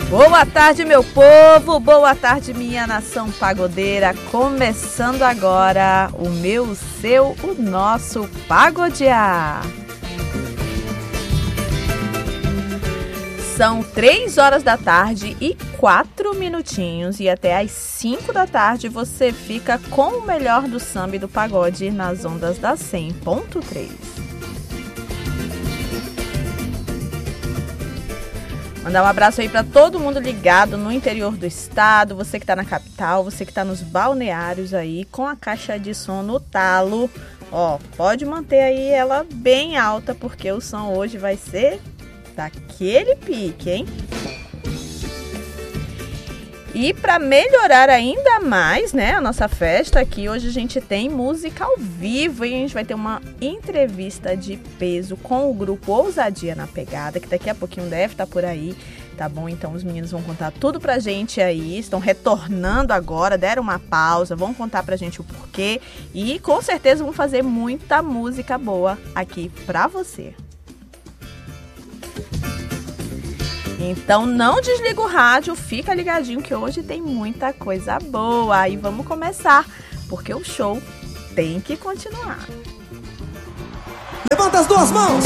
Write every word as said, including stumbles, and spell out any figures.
Boa tarde, meu povo, boa tarde, minha nação pagodeira. Começando agora o meu, o seu, o nosso Pagodear. São três horas da tarde e quatro minutinhos e até às cinco da tarde você fica com o melhor do samba e do pagode nas ondas da cem ponto três. Mandar um abraço aí para todo mundo ligado no interior do estado, você que está na capital, você que está nos balneários aí, com a caixa de som no talo. Ó, pode manter aí ela bem alta, porque o som hoje vai ser daquele pique, hein? E para melhorar ainda mais, né, a nossa festa aqui, hoje a gente tem música ao vivo e a gente vai ter uma entrevista de peso com o grupo Ousadia na Pegada, que daqui a pouquinho deve estar por aí, tá bom? Então os meninos vão contar tudo pra gente aí, estão retornando agora, deram uma pausa, vão contar pra gente o porquê e com certeza vão fazer muita música boa aqui pra você. Então não desliga o rádio, fica ligadinho que hoje tem muita coisa boa. E vamos começar, porque o show tem que continuar. Levanta as duas mãos!